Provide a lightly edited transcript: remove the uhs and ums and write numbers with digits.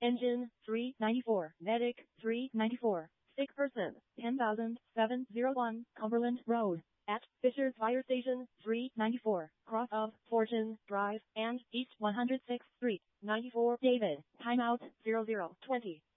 Engine 394. Medic 394. Sick person 10,701 Cumberland Road. At Fisher's Fire Station 394, cross of Fortune Drive and East 106th Street, 94 David. Timeout 0020.